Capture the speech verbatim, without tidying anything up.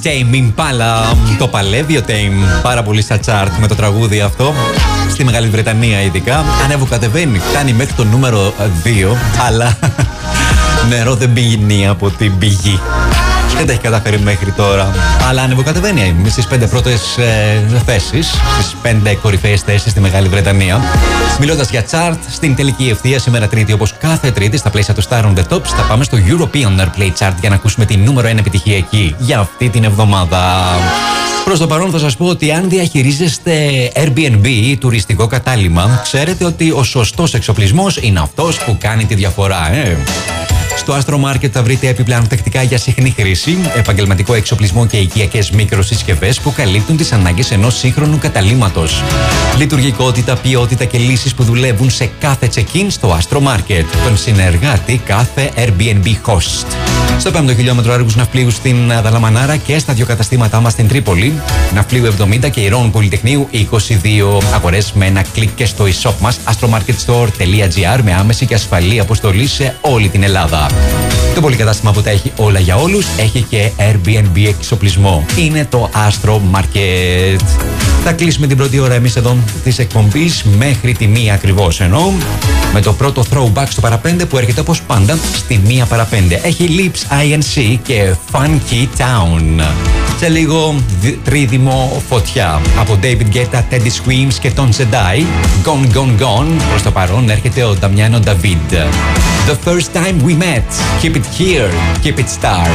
Tame Impala, το παλεύει ο Tame πάρα πολύ στα chart με το τραγούδι αυτό. Στη Μεγάλη Βρετανία ειδικά. Ανέβω-κατεβαίνει, φτάνει μέχρι το νούμερο δύο, αλλά νερό δεν πηγαίνει από την πηγή. Δεν τα έχει καταφέρει μέχρι τώρα. Αλλά ανεβοκατεβαίνει στις πέντε πρώτες ε, θέσεις, στις πέντε κορυφαίες θέσεις στη Μεγάλη Βρετανία. Μιλώντας για chart, στην τελική ευθεία σήμερα Τρίτη, όπως κάθε Τρίτη, στα πλαίσια του Star on the Tops, θα πάμε στο European Airplay Chart για να ακούσουμε την νούμερο ένα επιτυχία εκεί για αυτή την εβδομάδα. Προς το παρόν θα σας πω ότι αν διαχειρίζεστε Airbnb ή τουριστικό κατάλημα, ξέρετε ότι ο σωστός εξοπλισμός είναι αυτός που κάνει τη διαφορά, ε. Στο Astro Market θα βρείτε επιπλέον τακτικά για συχνή χρήση, επαγγελματικό εξοπλισμό και οικιακές μικροσυσκευές που καλύπτουν τις ανάγκες ενός σύγχρονου καταλύματος. Λειτουργικότητα, ποιότητα και λύσεις που δουλεύουν σε κάθε check-in στο Astro Market, τον συνεργάτη κάθε Airbnb host. Στο πέμπτο χιλιόμετρο έργους ναυπλίου στην Δαλαμανάρα και στα δύο καταστήματά μας στην Τρίπολη, Ναυπλίου εβδομήντα και Ηρών Πολυτεχνείου είκοσι δύο. Αγορές με ένα κλικ και στο e-shop μας astromarketstore.gr με άμεση και ασφαλή αποστολή σε όλη την Ελλάδα. Το πολυκατάστημα που τα έχει όλα για όλους έχει και Airbnb εξοπλισμό. Είναι το Astro Market. Θα κλείσουμε την πρώτη ώρα εμείς εδώ της εκπομπής μέχρι τη μία ακριβώς, ενώ με το πρώτο throwback στο παραπέντε που έρχεται όπως πάντα στη μία παραπέντε. Έχει Lips άι εν σι και Funky Town. Σε λίγο τρίδημο φωτιά από David Guetta, Teddy Swims και Tom Zedai. Gone, gone, gone. Προς το παρόν έρχεται ο Damiano David. The first time we met. Keep it here. Keep it star.